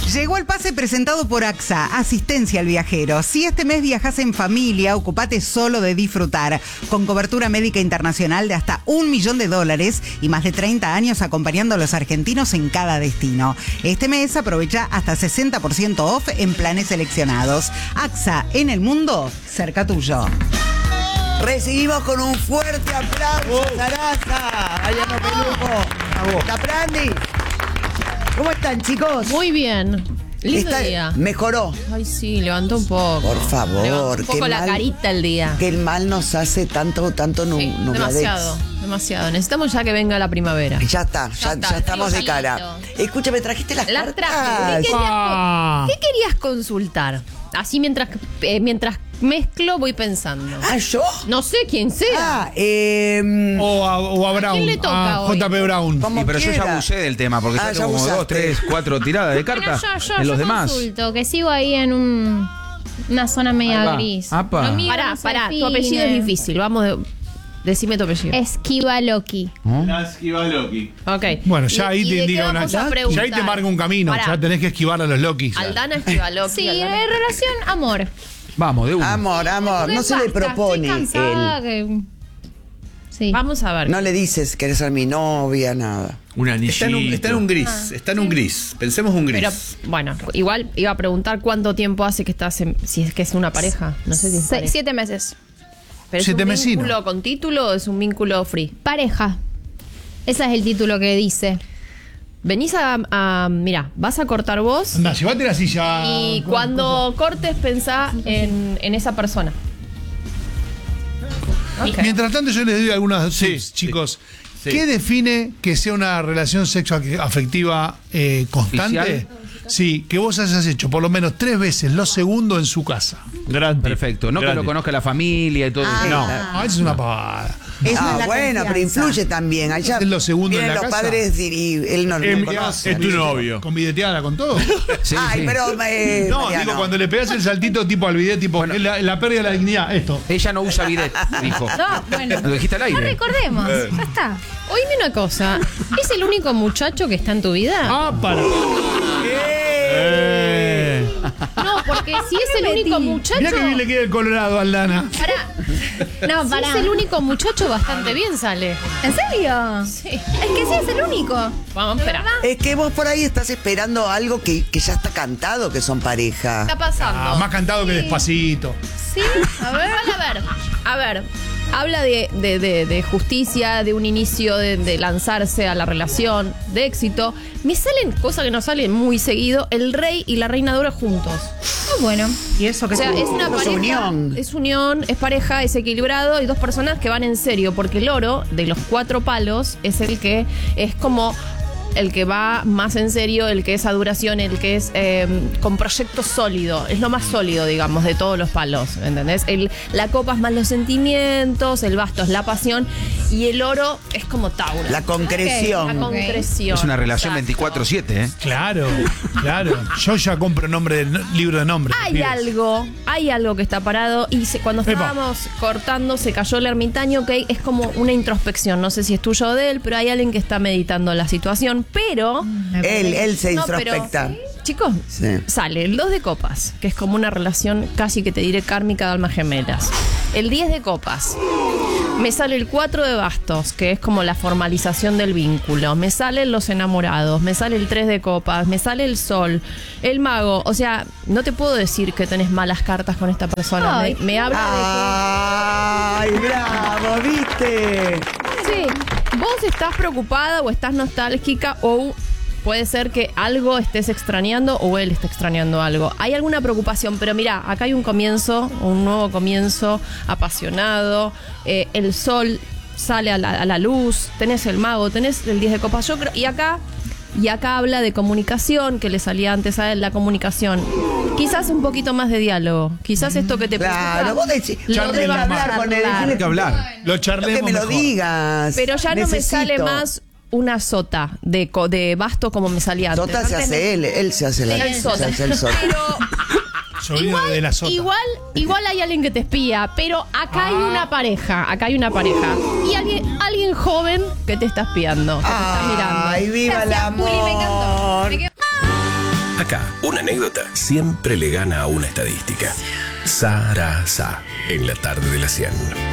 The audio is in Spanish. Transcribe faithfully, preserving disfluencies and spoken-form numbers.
Llegó el pase presentado por A X A, asistencia al viajero. Si este mes viajas en familia, ocupate solo de disfrutar. Con cobertura médica internacional de hasta un millón de dólares y más de treinta años acompañando a los argentinos en cada destino. Este mes aprovecha hasta sesenta por ciento off en planes seleccionados. A X A, en el mundo, cerca tuyo. Recibimos con un fuerte aplauso a Sarasa, Mariano Peluco, Caprandi. ¿Cómo están, chicos? Muy bien. Lindo Está, día. Mejoró. Ay, sí, levantó un poco. Por favor. Levantó un poco la mal, carita el día. Que el mal nos hace tanto, tanto nu, Sí, nubladex. demasiado, demasiado. Necesitamos ya que venga la primavera. Ya está, ya, Ya está, ya estamos de estamos cara. listos. Escúchame, ¿trajiste las, Las cartas? traje. ¿Qué querías, Ah. ¿Qué querías consultar? Así mientras, eh, mientras mezclo voy pensando. ¿Ah, yo? No sé quién sea. Ah, eh... O a, o a Brown. quién le toca a hoy? J P Brown. Como Y pero yo ya quiera. abusé del tema, porque Ah, ya ya tengo como dos, abusaste. tres, cuatro tiradas de cartas Bueno, yo, yo, en los yo demás. consulto, que sigo ahí en un, una zona Ahí media va. gris. Apa. Lo mío Pará, no se pará, tu define. apellido es difícil. Vamos, de, decime tu apellido. Esquivaloqui. Esquivaloqui. Ok. Bueno, ya ¿Y- ahí y te de qué indica una. vamos a Ya preguntar? ahí te marca un camino. Pará. Ya tenés que esquivar a los Lokis. Aldana Esquivaloqui. Sí, Aldana. en relación amor. Vamos, de una. Amor, amor, no se le Basta, propone estoy cansada él. que- Sí. Vamos a ver. No le dices que eres ser mi novia, nada. Un anillito. Está en un, está en un gris, está en un gris. Pensemos un gris. Pero bueno, igual iba a preguntar cuánto tiempo hace que estás en, si es que es una pareja. No sé si es Se- pareja. siete meses. ¿Pero es siete un vecinos. vínculo con título o es un vínculo free? Pareja. Ese es el título que dice. Venís a, a mira, vas a cortar vos Anda, llévate la silla. y cuando cortes pensá en, en esa persona. Ok. Mientras tanto, yo les doy algunas Sí, tips, chicos. sí. ¿Qué define que sea una relación sexoafectiva eh, constante? ¿Oficial? Sí, que vos hayas hecho por lo menos tres veces lo segundo en su casa. Gran tip, Perfecto. No gran que lo tip. conozca la familia y todo Ah. eso. No. Ah, eso es una pavada. Esa ah, es la bueno, pero confianza. influye también. Allá Es lo segundo en vienen la los casa. padres y, y él no Eh, lo mirá, conoce. es tu novio. Con videteada, con todo. Sí, Ay, sí. pero eh, No, Mariano. digo, cuando le pegas el saltito tipo al video, tipo, Bueno. es la, la pérdida de la dignidad, esto. Ella no usa bidet, dijo. No, bueno. Lo dijiste al No aire. recordemos. Ya está. Oíme una cosa, ¿es el único muchacho que está en tu vida? Ah, para. Eh. No, porque si es el único muchacho. Mirá que bien le queda el Colorado, Aldana. Pará. No, Si pará. es el único muchacho, bastante bien sale. ¿En serio? Sí. Es que sí, es el único. Vamos, espera. Es que vos por ahí estás esperando algo que, que ya está cantado, que son pareja. Está pasando. Ah, más cantado que despacito. Sí, a ver, a ver, a ver. Habla de, de- de- de justicia, de un inicio de, de lanzarse a la relación, de éxito. Me salen cosas que no salen muy seguido, el rey y la reina de oro juntos. Ah, bueno. ¿Y eso que O sea, es una Es pareja, unión. es unión, es pareja, es equilibrado y dos personas que van en serio, porque el oro de los cuatro palos es el que es como el que va más en serio, el que es a duración, el que es eh, con proyecto sólido, es lo más sólido, digamos, de todos los palos, ¿entendés? El, la copa es más los sentimientos, el basto es la pasión y el oro es como Tauro. La concreción. La concreción. Es una relación Exacto. veinticuatro siete, ¿eh? Claro, claro. Yo ya compro nombre de no- libro de nombres. Hay pibes. algo, hay algo que está parado y se- cuando Epa. estábamos cortando se cayó el ermitaño, que es como una introspección, no sé si es tuyo o de él, pero hay alguien que está meditando la situación, pero... Él, él se No, pero- introspecta. Chicos, Sí. sale el dos de copas, que es como una relación casi que te diré kármica de almas gemelas. El diez de copas. Me sale el cuatro de bastos, que es como la formalización del vínculo. Me salen los enamorados, me sale el tres de copas, me sale el sol, el mago. O sea, no te puedo decir que tenés malas cartas con esta persona. Me, Ay. me habla Ay, bravo, ¿viste? de que... Sí, vos estás preocupada o estás nostálgica o... Puede ser que algo estés extrañando o él esté extrañando algo. Hay alguna preocupación, pero mira, acá hay un comienzo, un nuevo comienzo apasionado. Eh, el sol sale a la, a la luz, tenés el mago, tenés el diez de copas. Yo creo, y acá, y acá habla de comunicación, que le salía antes a él la comunicación. Quizás un poquito más de diálogo. Quizás esto que te Claro, vos decís, lo yo tengo que debas hablar con él. hablar. decirle Hay que hablar. Lo que charlemos me lo mejor. digas. Pero ya no me Necesito. sale más una sota de, co- de basto como me salía antes. Sota se Antes me- hace él, él se hace la el se sota. hace el sota. Pero Sobrino igual, de la sota. igual, igual hay alguien que te espía, pero acá hay una pareja, acá hay una pareja. Y alguien, alguien joven que te está espiando, que te está mirando. Ay, viva el Gracias, Juli, me encantó. amor. Me quedo- Acá, una anécdota siempre le gana a una estadística. Sarasa, en la tarde de la cien.